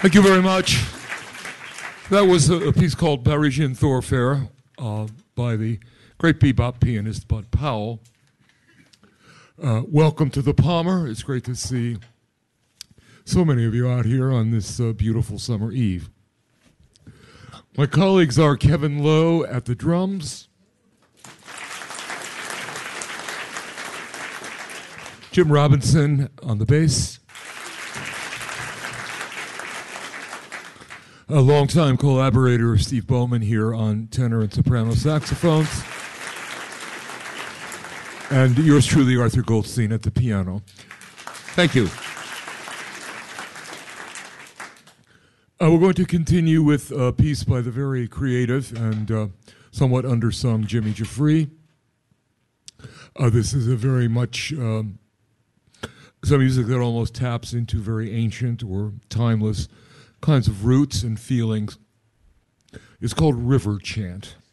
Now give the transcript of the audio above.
Thank you very much. That was a piece called Parisian Thoroughfare by the great bebop pianist Bud Powell. Welcome to the Palmer. It's great to see so many of you out here on this beautiful summer eve. My colleagues are Kevin Lowe at the drums, Jim Robinson on the bass, a longtime collaborator, Steve Bowman, here on tenor and soprano saxophones, and yours truly, Arthur Goldstein, at the piano. Thank you. We're going to continue with a piece by the very creative and somewhat undersung Jimmy Giuffre. This is a very much some music that almost taps into very ancient or timeless kinds of roots and feelings. It's called River Chant.